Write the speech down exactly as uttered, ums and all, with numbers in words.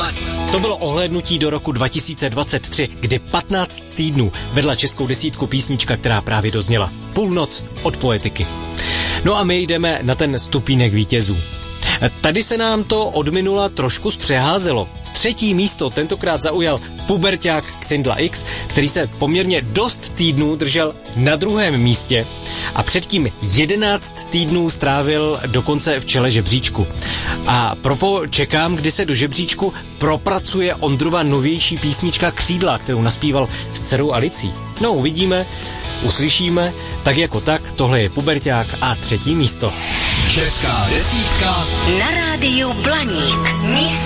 To bylo ohlédnutí do roku dva tisíce dvacet tři, kdy patnáct týdnů vedla českou desítku písnička, která právě dozněla. Půlnoc od Poetiky. No a my jdeme na ten stupínek vítězů. Tady se nám to od minula trošku zpřeházelo. Třetí místo tentokrát zaujal puberťák Xindla X, který se poměrně dost týdnů držel na druhém místě a předtím jedenáct týdnů strávil dokonce v čele žebříčku. A propo čekám, kdy se do žebříčku propracuje Ondrova novější písnička Křídla, kterou naspíval s dcerou Alicí. No, uvidíme, uslyšíme, tak jako tak, tohle je puberťák a třetí místo. Česká desítka na rádiu Blaník. Místo